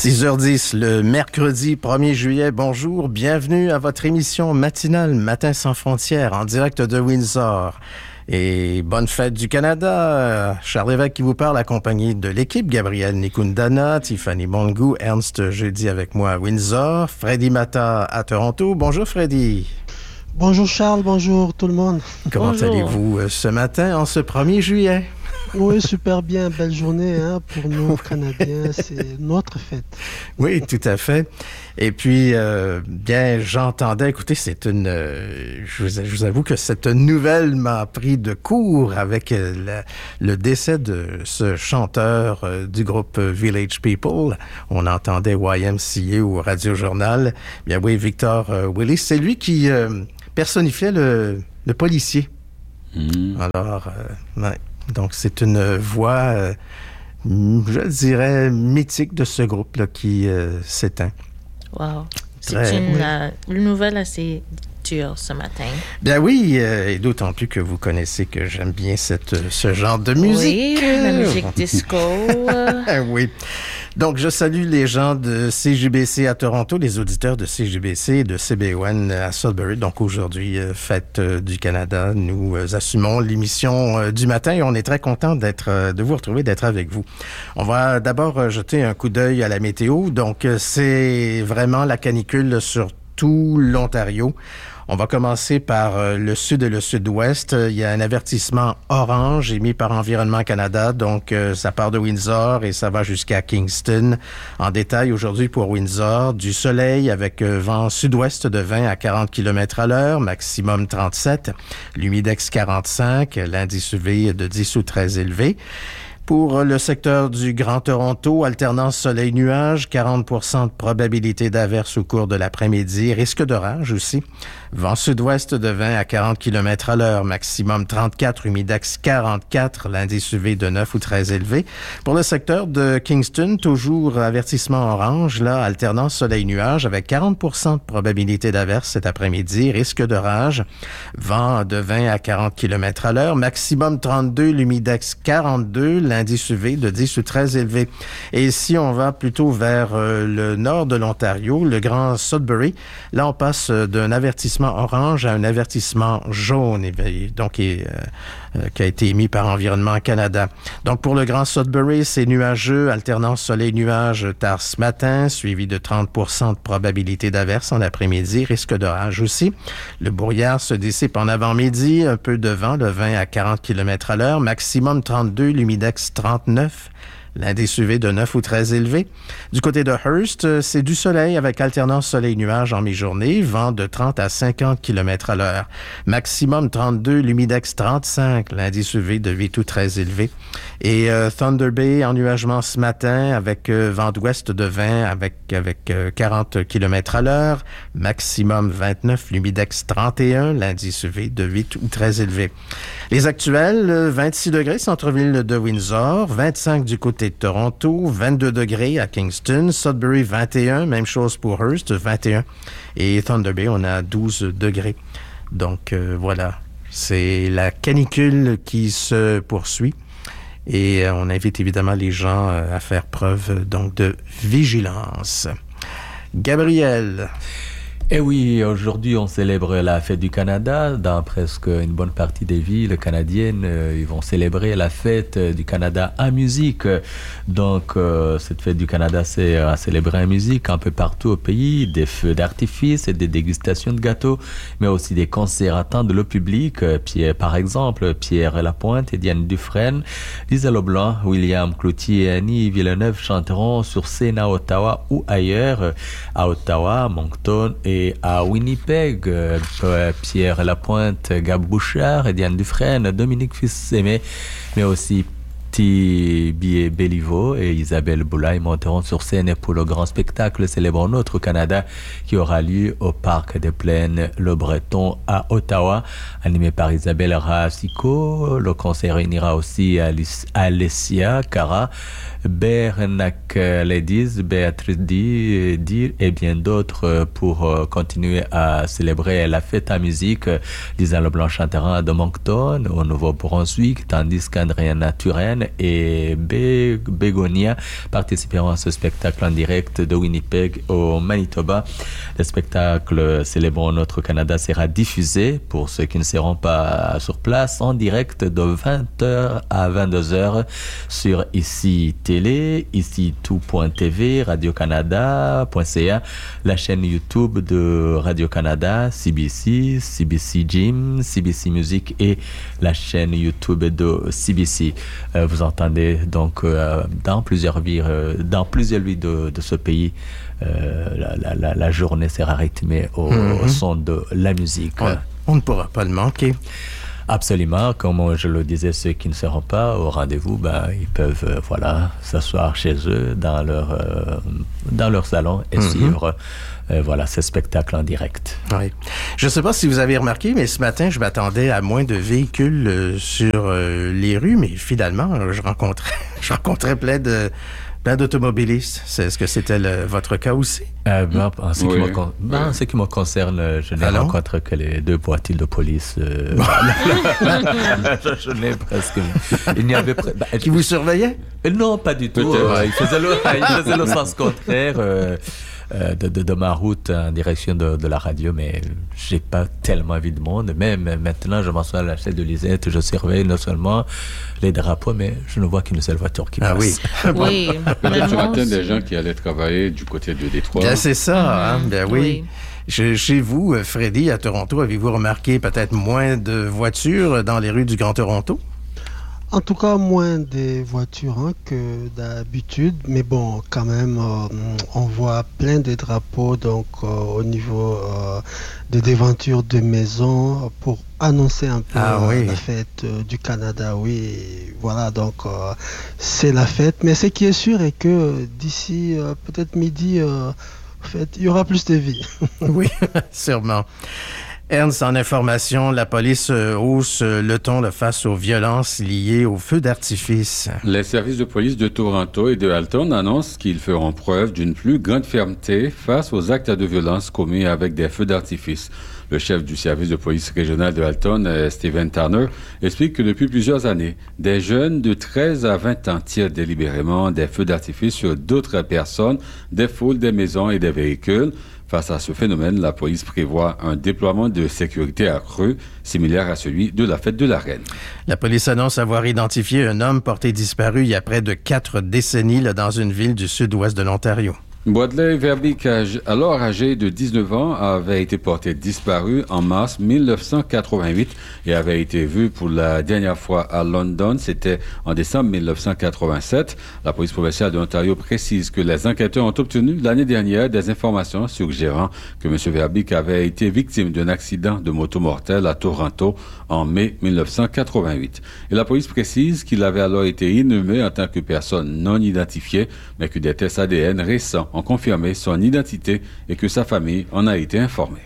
6h10, le mercredi 1er juillet. Bonjour, bienvenue à votre émission matinale Matin sans frontières en direct de Windsor. Et bonne fête du Canada. Charles Lévesque qui vous parle, accompagné de l'équipe. Gabriel Nikundana, Tiffany Mongu, Ernst jeudi avec moi à Windsor, Freddy Mata à Toronto. Bonjour Freddy. Bonjour Charles, bonjour tout le monde. Comment allez-vous ce matin en ce 1er juillet? Oui, super bien, belle journée pour nous Canadiens, c'est notre fête. Oui, tout à fait. Et puis, bien, j'entendais, écoutez, je vous avoue que cette nouvelle m'a pris de court avec le décès de ce chanteur du groupe Village People. On entendait YMCA au Radio Journal. Bien oui, Victor Willis, c'est lui qui personnifiait le policier. Alors, ouais. Donc, c'est une voix, je dirais, mythique de ce groupe-là qui s'éteint. Wow. C'est une nouvelle assez dure ce matin. Bien oui, et d'autant plus que vous connaissez que j'aime bien ce genre de musique. Oui, la musique disco. Oui. Donc, je salue les gens de CJBC à Toronto, les auditeurs de CJBC et de CBON à Sudbury. Donc, aujourd'hui, fête du Canada, nous assumons l'émission du matin et on est très content de vous retrouver, d'être avec vous. On va d'abord jeter un coup d'œil à la météo. Donc, c'est vraiment la canicule sur tout l'Ontario. On va commencer par le sud et le sud-ouest. Il y a un avertissement orange émis par Environnement Canada. Donc, ça part de Windsor et ça va jusqu'à Kingston. En détail, aujourd'hui pour Windsor, du soleil avec vent sud-ouest de 20 à 40 km à l'heure, maximum 37. L'humidex 45, l'indice UV de 10 ou très élevé. Pour le secteur du Grand Toronto, alternance soleil-nuage, 40% de probabilité d'averse au cours de l'après-midi, risque d'orage aussi. Vent sud-ouest de 20 à 40 km à l'heure, maximum 34, humidex 44, l'indice UV de 9 ou très élevé. Pour le secteur de Kingston, toujours avertissement orange, là, alternance soleil-nuage avec 40% de probabilité d'averse cet après-midi, risque d'orage. Vent de 20 à 40 km à l'heure, maximum 32, l'humidex 42, l'indice UV de 10 ou très élevé. Et si on va plutôt vers le nord de l'Ontario, le Grand Sudbury, là on passe d'un avertissement orange à un avertissement jaune, donc qui a été émis par Environnement Canada. Donc pour le Grand Sudbury, c'est nuageux, alternance soleil-nuage tard ce matin, suivi de 30% de probabilité d'averse en après-midi, risque d'orage aussi. Le brouillard se dissipe en avant-midi, un peu de vent de 20 à 40 km à l'heure, maximum 32, l'humidex 39. L'indice UV de 9 ou très élevé. Du côté de Hearst, c'est du soleil avec alternance soleil-nuage en mi-journée, vent de 30 à 50 km à l'heure. Maximum 32, l'humidex 35, l'indice UV de 8 ou très élevé. Et Thunder Bay, ennuagement ce matin avec vent d'ouest de 20 avec 40 km à l'heure. Maximum 29, l'humidex 31, l'indice UV de 8 ou très élevé. Les actuels, 26 degrés centre-ville de Windsor, 25 du côté de Toronto, 22 degrés à Kingston, Sudbury 21, même chose pour Hearst, 21. Et Thunder Bay, on a 12 degrés. Donc voilà, c'est la canicule qui se poursuit. Et on invite évidemment les gens à faire preuve donc de vigilance. Gabriel. Eh oui, aujourd'hui on célèbre la fête du Canada. Dans presque une bonne partie des villes canadiennes, ils vont célébrer la fête du Canada en musique. Donc cette fête du Canada, c'est à célébrer en musique un peu partout au pays, des feux d'artifice et des dégustations de gâteaux, mais aussi des concerts attendent le public. Par exemple, Pierre Lapointe et Diane Dufresne, Lisa Leblanc, William Cloutier et Annie Villeneuve chanteront sur scène à Ottawa ou ailleurs, à Ottawa, Moncton et à Winnipeg. Pierre Lapointe, Gab Bouchard et Diane Dufresne, Dominique Fils-Aimé, mais aussi Petit Béliveau et Isabelle Boulay monteront sur scène pour le grand spectacle célébrant notre Canada qui aura lieu au Parc des Plaines Le Breton à Ottawa, animé par Isabelle Racicot. Le concert réunira aussi Alessia Cara, Bernac Ladies, Béatrice Dir et bien d'autres pour continuer à célébrer la fête à musique. Lisa Leblanc chantera de Moncton au Nouveau-Brunswick, tandis qu'Andréane Turenne Saskatchewan et Bégonia participeront à ce spectacle en direct de Winnipeg au Manitoba. Le spectacle célébrant notre Canada sera diffusé pour ceux qui ne seront pas sur place en direct de 20h à 22h sur ICI Télé, ICI Tout.tv, Radio-Canada.ca, la chaîne YouTube de Radio-Canada, CBC, CBC Gym, CBC Music et la chaîne YouTube de CBC. Vous entendez donc dans plusieurs villes de ce pays, la journée sera rythmée au son de la musique. On ne pourra pas le manquer. Absolument, comme je le disais, ceux qui ne seront pas au rendez-vous, ils peuvent s'asseoir chez eux dans leur salon et suivre ce spectacle en direct. Oui. Je ne sais pas si vous avez remarqué, mais ce matin, je m'attendais à moins de véhicules sur les rues, mais finalement, je rencontrais plein d'automobilistes. Est-ce que c'était votre cas aussi? En ce qui me concerne, je n'ai rencontré que les 2 voitures de police. Je n'ai presque... Il n'y avait... Qui vous surveillaient? Non, pas du tout. Il faisait le sens contraire de ma route en direction de la radio, mais j'ai pas tellement vu de monde. Même maintenant, je m'assois à la chaise de Lisette, je surveille non seulement les drapeaux, mais je ne vois qu'une seule voiture qui passe. Oui. Peut-être ce matin, des gens qui allaient travailler du côté de Détroit. Bien, c'est ça, oui. Chez vous, Freddy, à Toronto, avez-vous remarqué peut-être moins de voitures dans les rues du Grand Toronto? En tout cas, moins des voitures que d'habitude, mais bon, quand même, on voit plein de drapeaux au niveau des devantures de maisons pour annoncer un peu la fête du Canada. Oui, voilà, donc c'est la fête. Mais ce qui est sûr est que d'ici peut-être midi, il y aura plus de vie. Oui, sûrement. Ernst, en information, la police hausse le ton face aux violences liées aux feux d'artifice. Les services de police de Toronto et de Halton annoncent qu'ils feront preuve d'une plus grande fermeté face aux actes de violence commis avec des feux d'artifice. Le chef du service de police régional de Halton, Stephen Turner, explique que depuis plusieurs années, des jeunes de 13 à 20 ans tirent délibérément des feux d'artifice sur d'autres personnes, des foules, des maisons et des véhicules. Face à ce phénomène, la police prévoit un déploiement de sécurité accru, similaire à celui de la fête de la Reine. La police annonce avoir identifié un homme porté disparu il y a près de 4 décennies dans une ville du sud-ouest de l'Ontario. Bradley Verbeek, alors âgé de 19 ans, avait été porté disparu en mars 1988 et avait été vu pour la dernière fois à London. C'était en décembre 1987. La police provinciale de l'Ontario précise que les enquêteurs ont obtenu l'année dernière des informations suggérant que M. Verbeek avait été victime d'un accident de moto mortel à Toronto en mai 1988. Et la police précise qu'il avait alors été inhumé en tant que personne non identifiée, mais que des tests ADN récents ont confirmé son identité et que sa famille en a été informée.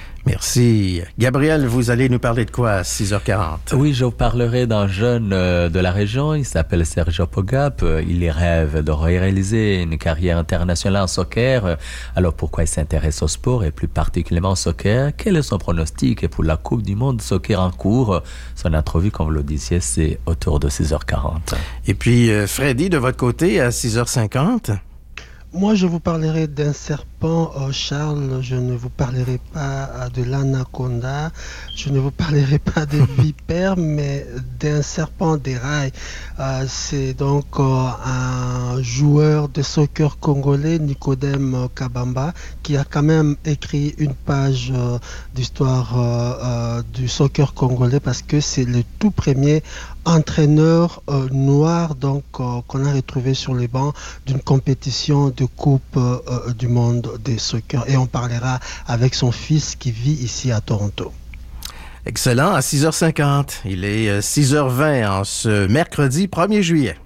Merci. Gabriel, vous allez nous parler de quoi à 6h40? Oui, je vous parlerai d'un jeune de la région. Il s'appelle Sergio Pogap. Il rêve de réaliser une carrière internationale en soccer. Alors, pourquoi il s'intéresse au sport et plus particulièrement au soccer? Quel est son pronostic pour la Coupe du monde de soccer en cours? Son entrevue, comme vous le disiez, c'est autour de 6h40. Et puis, Freddy, de votre côté, à 6h50? Moi, je vous parlerai d'un serpent, Charles. Je ne vous parlerai pas de l'anaconda. Je ne vous parlerai pas des vipères, mais d'un serpent des rails. C'est donc un joueur de soccer congolais, Nicodème Kabamba, qui a quand même écrit une page d'histoire du soccer congolais parce que c'est le tout premier entraîneur noir qu'on a retrouvé sur les bancs d'une compétition de coupe du monde des soccer. Et on parlera avec son fils qui vit ici à Toronto. Excellent. À 6h50, il est 6h20 en ce mercredi 1er juillet.